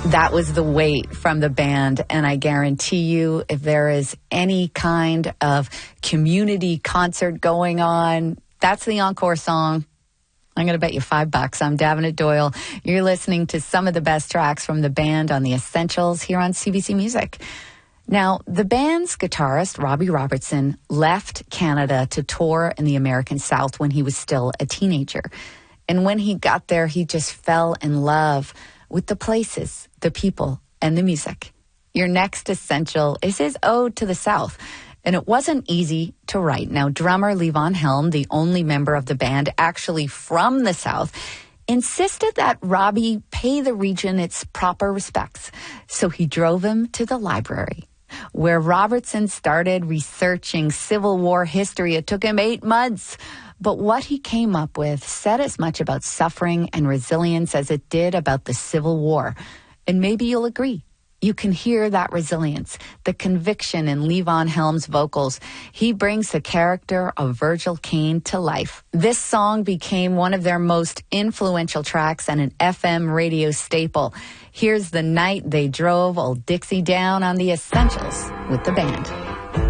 That was The Weight from the band, and I guarantee you, if there is any kind of community concert going on, that's the encore song. I'm going to bet you $5. I'm Davenant Doyle. You're listening to some of the best tracks from the band on The Essentials here on CBC Music. Now, the band's guitarist, Robbie Robertson, left Canada to tour in the American South when he was still a teenager. And when he got there, he just fell in love with the places, the people, and the music. Your next essential is his ode to the South. And it wasn't easy to write. Now, drummer Levon Helm, the only member of the band actually from the South, insisted that Robbie pay the region its proper respects. So he drove him to the library, where Robertson started researching Civil War history. It took him 8 months. But what he came up with said as much about suffering and resilience as it did about the Civil War. And maybe you'll agree. You can hear that resilience, the conviction in Levon Helm's vocals. He brings the character of Virgil Caine to life. This song became one of their most influential tracks and an FM radio staple. Here's The Night They Drove Old Dixie Down on The Essentials with the band.